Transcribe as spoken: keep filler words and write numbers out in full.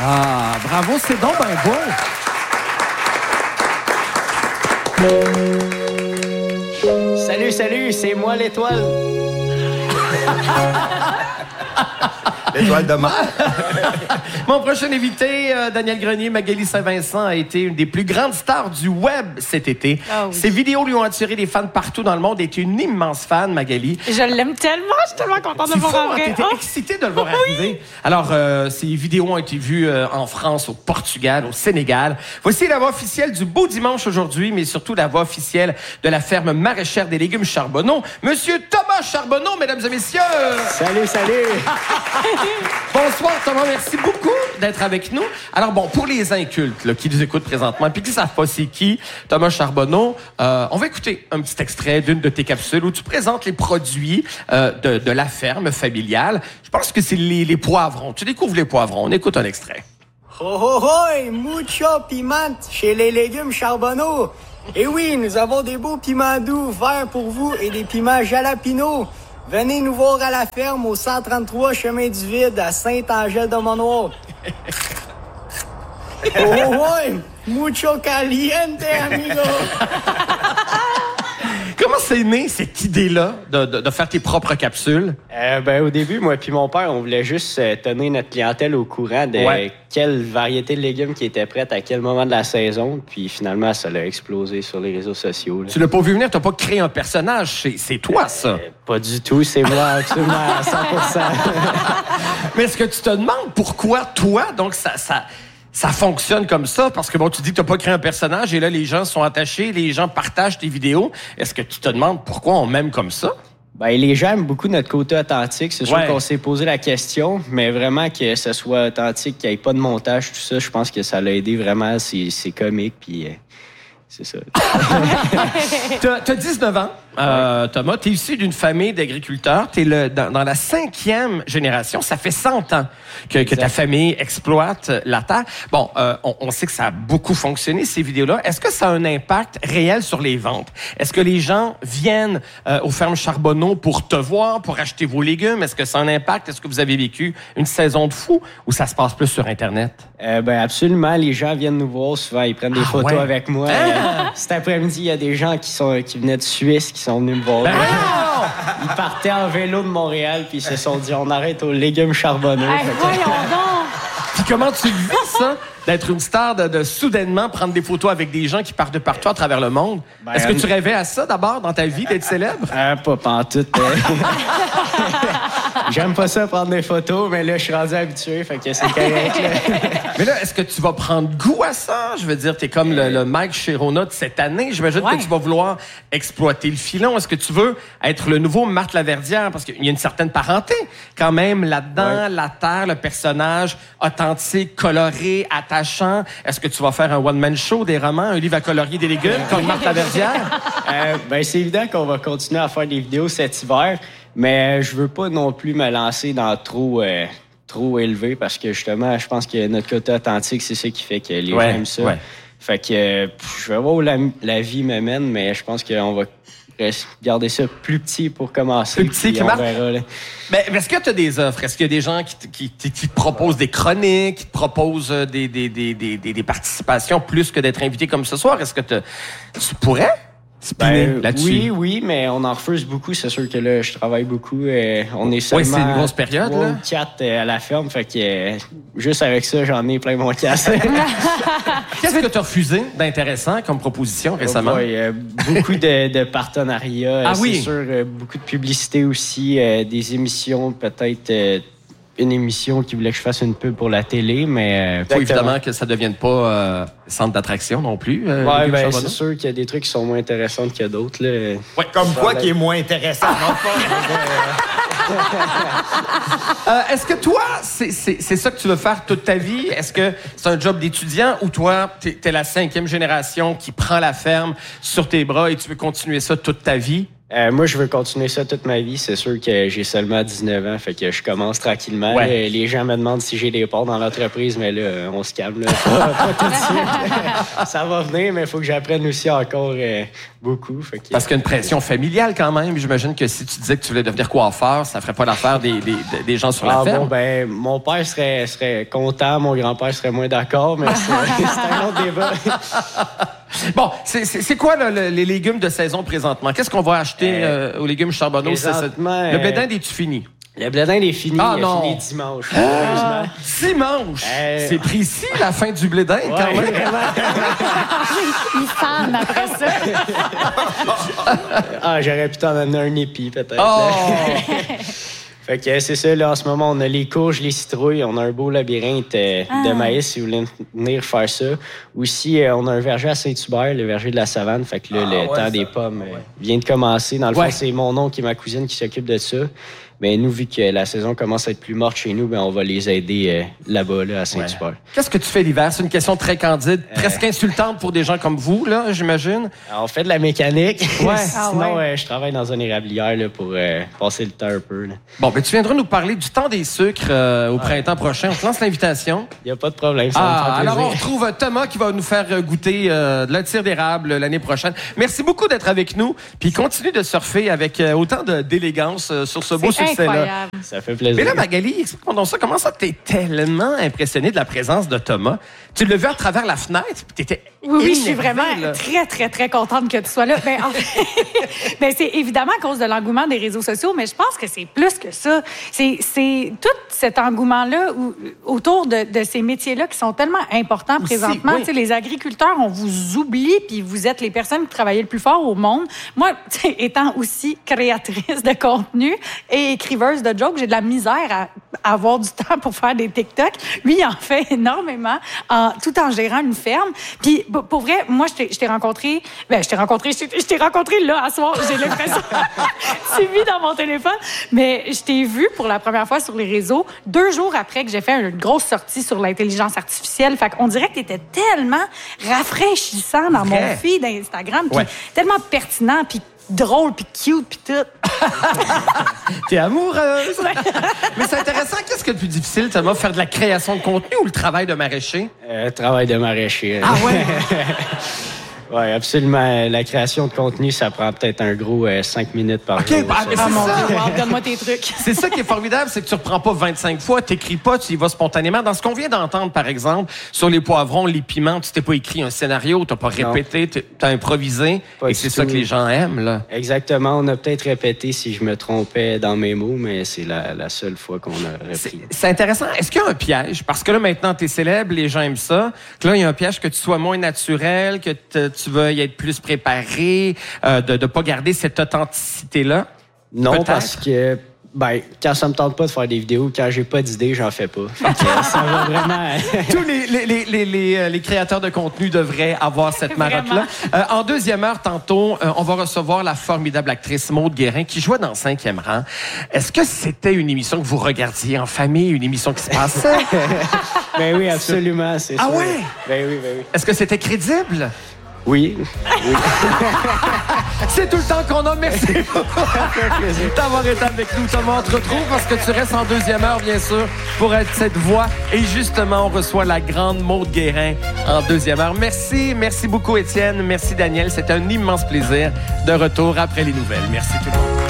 Ah, bravo, c'est donc ben beau. Salut, salut, c'est moi l'étoile. L'étoile de mer. Mon prochain invité, euh, Daniel Grenier, Magali Saint-Vincent, a été une des plus grandes stars du web cet été. Oh oui. Ses vidéos lui ont attiré des fans partout dans le monde. Elle est une immense fan, Magali. Je l'aime tellement, je suis tellement contente de le voir en vrai. T'étais Oh. excitée de le voir arriver. Alors, euh, ces vidéos ont été vues euh, en France, au Portugal, au Sénégal. Voici la voix officielle du Beau Dimanche aujourd'hui, mais surtout la voix officielle de la ferme maraîchère des légumes Charbonneau, Monsieur Thomas Charbonneau, mesdames et messieurs. Salut, salut. Bonsoir Thomas, merci beaucoup d'être avec nous. Alors bon, pour les incultes là, qui nous écoutent présentement, puis qui ne savent pas c'est qui, Thomas Charbonneau, euh, on va écouter un petit extrait d'une de tes capsules où tu présentes les produits euh, de, de la ferme familiale. Je pense que c'est les, les poivrons. Tu découvres les poivrons. On écoute un extrait. Ho ho ho, mucho pimante chez les légumes Charbonneau. Et oui, nous avons des beaux piments doux verts pour vous et des piments jalapino. Venez nous voir à la ferme au cent trente-trois chemin du Vide à Saint-Angèle-de-Monoir. Oh oh oh, mucho caliente, amigo. Comment c'est né cette idée-là de, de, de faire tes propres capsules? Euh, ben, au début, moi puis mon père, on voulait juste euh, tenir notre clientèle au courant de Ouais. quelle variété de légumes qui était prête à quel moment de la saison. Puis finalement, ça l'a explosé sur les réseaux sociaux. Là. Tu l'as pas vu venir, t'as pas créé un personnage. C'est, c'est toi, ça. Euh, pas du tout, c'est moi, absolument à cent pour cent. Mais est-ce que tu te demandes pourquoi toi, donc ça, ça, ça fonctionne comme ça? Parce que bon, tu dis que t'as pas créé un personnage et là, les gens sont attachés, les gens partagent tes vidéos. Est-ce que tu te demandes pourquoi on m'aime comme ça? Ben, les gens aiment beaucoup notre côté authentique. C'est sûr Ouais. qu'on s'est posé la question, mais vraiment que ce soit authentique, qu'il n'y ait pas de montage, tout ça, je pense que ça l'a aidé vraiment. C'est, c'est comique, puis euh, c'est ça. T'as, t'as dix-neuf ans, euh, Thomas. T'es issu d'une famille d'agriculteurs. T'es le, dans, dans la cinquième génération. Ça fait cent ans que, que ta famille exploite la terre. Bon, euh, on, on sait que ça a beaucoup fonctionné, ces vidéos-là. Est-ce que ça a un impact réel sur les ventes? Est-ce que les gens viennent euh, aux fermes Charbonneau pour te voir, pour acheter vos légumes? Est-ce que ça a un impact? Est-ce que vous avez vécu une saison de fou ou ça se passe plus sur Internet? Euh, ben absolument, les gens viennent nous voir souvent, ils prennent des Ah, photos ouais. avec moi. Ah! Euh, cet après-midi, il y a des gens qui sont qui venaient de Suisse qui sont venus me voir. Ben non! Ils partaient en vélo de Montréal puis ils se sont dit on arrête aux légumes Charbonneau. Hey, Fait que- voyons donc! Puis comment tu vis ça, d'être une star, de, de soudainement prendre des photos avec des gens qui partent de partout à travers le monde? Ben, Est-ce que euh, tu rêvais à ça d'abord dans ta vie, d'être célèbre? Ah, pas pantoute. euh. J'aime pas ça prendre des photos, mais là, je suis rendu habitué, fait que c'est correct. Là. Mais là, est-ce que tu vas prendre goût à ça? Je veux dire, t'es comme le, le Mike Chirona de cette année. J'imagine Ouais. que tu vas vouloir exploiter le filon. Est-ce que tu veux être le nouveau Marthe Laverdière? Parce qu'il y a une certaine parenté quand même là-dedans. Ouais. La terre, le personnage authentique, coloré, attachant. Est-ce que tu vas faire un one-man show, des romans, un livre à colorier des légumes comme Marthe Laverdière? Euh, ben, c'est évident qu'on va continuer à faire des vidéos cet hiver, mais je veux pas non plus me lancer dans trop, euh, trop élevé parce que justement, je pense que notre côté authentique, c'est ça qui fait que les Ouais, gens aiment ça. ouais. Fait que euh, pff, je vais voir où la, la vie me mène, mais je pense qu'on va rest- garder ça plus petit pour commencer. Plus petit puis que on Marthe? verra, là. Ben, est-ce que tu as des offres? Est-ce qu'il y a des gens qui te, qui, te- qui te proposent des chroniques, qui te proposent euh, des, des, des, des, des, des participations plus que d'être invité comme ce soir? Est-ce que te- tu pourrais spinner Ben, là-dessus? oui, oui, mais on en refuse beaucoup. C'est sûr que là, je travaille beaucoup. euh, on est seulement c'est une grosse période, trois là. ou quatre euh, à la ferme. Fait que euh, juste avec ça, j'en ai plein mon casse. Qu'est-ce que tu as refusé d'intéressant comme proposition récemment? Oh boy, euh, beaucoup de, de partenariats. Ah euh, oui? C'est sûr, euh, beaucoup de publicité aussi, euh, des émissions, peut-être euh, une émission qui voulait que je fasse une pub pour la télé, mais... euh, Faut évidemment que ça ne devienne pas euh, centre d'attraction non plus. euh, Ouais, Légumes ben, Charbonneau. c'est sûr qu'il y a des trucs qui sont moins intéressants que d'autres. Là. Ouais, Comme quoi qui est moins intéressant, non Euh, est-ce que toi, c'est, c'est, c'est ça que tu veux faire toute ta vie? Est-ce que c'est un job d'étudiant ou toi, t'es, t'es la cinquième génération qui prend la ferme sur tes bras et tu veux continuer ça toute ta vie? Euh, moi, je veux continuer ça toute ma vie. C'est sûr que j'ai seulement dix-neuf ans, fait que je commence tranquillement. Ouais. Là, les gens me demandent si j'ai des parts dans l'entreprise, mais là, on se calme. Là. Pas, pas tout de suite. Ça va venir, mais il faut que j'apprenne aussi encore euh, beaucoup. Fait que... Parce qu'il y a une pression familiale quand même. J'imagine que si tu disais que tu voulais devenir coiffeur, ça ferait pas l'affaire des, des, des gens sur la ah, ferme. bon, ben, mon père serait, serait content, mon grand-père serait moins d'accord, mais c'est, c'est un autre débat. Bon, c'est, c'est, c'est quoi là, le, les légumes de saison présentement? Qu'est-ce qu'on va acheter euh, euh, aux légumes Charbonneau? Présentement, C'est, c'est... Le blé euh, d'Inde, es-tu fini? Le blé d'Inde est fini. Ah, il non. a fini dimanche. Ah, dimanche! Euh, C'est précis, la fin du blé d'Inde, Ouais, quand même. Il fan après ça. Ah, j'aurais pu t'en amener un épi, peut-être. Oh! Fait que c'est ça, là, en ce moment, on a les courges, les citrouilles, on a un beau labyrinthe euh, Ah. de maïs, si vous voulez venir faire ça. Aussi, euh, on a un verger à Saint-Hubert, le verger de la savane, fait que là, Ah, le ouais, temps ça. des pommes euh, vient de commencer. Dans le Ouais. fond, c'est mon oncle et ma cousine qui s'occupent de ça. Mais nous, vu que la saison commence à être plus morte chez nous, ben on va les aider euh, là-bas, là, à Saint-Hubert. Qu'est-ce que tu fais l'hiver? C'est une question très candide, Euh. presque insultante pour des gens comme vous, là, j'imagine. Alors, on fait de la mécanique. Ouais. Sinon, Ah ouais. euh, je travaille dans une érablière là, pour euh, passer le temps un peu. Bon, ben tu viendras nous parler du temps des sucres euh, au printemps prochain. On te lance l'invitation. Il n'y a pas de problème, ça Ah, va me faire alors on plaisir. retrouve Thomas qui va nous faire euh, goûter euh, de la tire d'érable l'année prochaine. Merci beaucoup d'être avec nous. Puis continue de surfer avec euh, autant de, d'élégance euh, sur ce beau C'est succès-là. incroyable. Ça fait plaisir. Mais là, Magali, explique-moi donc ça. Comment ça, t'es tellement impressionné de la présence de Thomas? Tu l'as vu à travers la fenêtre, puis t'étais Oui, oui, je suis énervé, vraiment là. très, très, très contente que tu sois là. Ben, en fait, ben, c'est évidemment à cause de l'engouement des réseaux sociaux, mais je pense que c'est plus que ça. C'est, c'est tout cet engouement-là où- autour de, de ces métiers-là qui sont tellement importants Aussi, présentement. oui. Tu sais, les agriculteurs, on vous oublie, puis vous êtes les personnes qui travaillent le plus fort au monde. Moi, tu sais, étant aussi créatrice de contenu et écriveuse de jokes, j'ai de la misère à, à avoir du temps pour faire des TikTok. Lui, il en fait énormément, en, tout en gérant une ferme. Puis, b- pour vrai, moi, je t'ai, je t'ai rencontré... Ben, je t'ai rencontré... Je t'ai, je t'ai rencontré là, à soir. J'ai l'impression... suivi dans mon téléphone. Mais je t'ai vu pour la première fois sur les réseaux deux jours après que j'ai fait une grosse sortie sur l'intelligence artificielle. Fait qu'on dirait que t'étais tellement rafraîchissant dans Vrai. mon feed d'Instagram, puis Ouais. tellement pertinent, puis drôle, puis cute, puis tout. T'es amoureuse. Mais c'est intéressant. Qu'est-ce que le plus difficile, Thomas, faire de la création de contenu ou le travail de maraîcher? Euh, travail de maraîcher. Ah ouais? Oui, absolument. La création de contenu, ça prend peut-être un gros euh, cinq minutes par OK, jour. bah, ça. mais Ah c'est mon ça. Dieu, wow, donne-moi tes trucs. C'est ça qui est formidable, c'est que tu reprends pas vingt-cinq fois, t'écris pas, tu y vas spontanément. Dans ce qu'on vient d'entendre, par exemple, sur les poivrons, les piments, tu t'es pas écrit un scénario, t'as pas Non. répété, t'es- t'as improvisé. Pas et du c'est ça tout. que les gens aiment, là. Exactement. On a peut-être répété si je me trompais dans mes mots, mais c'est la, la seule fois qu'on a C'est, repris. c'est intéressant. Est-ce qu'il y a un piège? Parce que là, maintenant, t'es célèbre, les gens aiment ça. Que là, il y a un piège que tu sois moins naturel, que te- tu veuilles être plus préparé, euh, de ne pas garder cette authenticité-là. Non, Peut-être. parce que ben, quand ça me tente pas de faire des vidéos, quand j'ai pas d'idée, j'en fais pas. Fait que ça va vraiment... Tous les, les, les, les, les, euh, les créateurs de contenu devraient avoir cette marotte-là. Euh, en deuxième heure, tantôt, euh, on va recevoir la formidable actrice Maude Guérin qui jouait dans Cinquième rang. Est-ce que c'était une émission que vous regardiez en famille, une émission qui se passait? Ben oui, absolument, c'est Ah sûr. ouais? Ben oui, ben oui. Est-ce que c'était crédible? Oui. C'est tout le temps qu'on a. Merci beaucoup d'avoir été avec nous, Thomas. On te retrouve parce que tu restes en deuxième heure, bien sûr, pour être cette voix. Et justement, on reçoit la grande Maude Guérin en deuxième heure. Merci, merci beaucoup, Étienne. Merci, Daniel. C'était un immense plaisir de retour après les nouvelles. Merci tout le monde.